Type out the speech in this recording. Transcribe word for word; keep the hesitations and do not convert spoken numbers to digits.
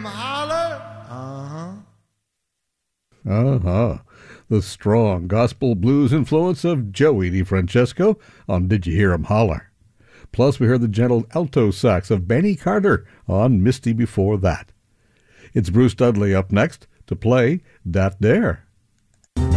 holler? Uh-huh. Uh-huh. The strong gospel blues influence of Joey DeFrancesco on Did You Hear 'Em Holler? Plus, we heard the gentle alto sax of Benny Carter on Misty before that. It's Bruce Dudley up next to play Dat Dare.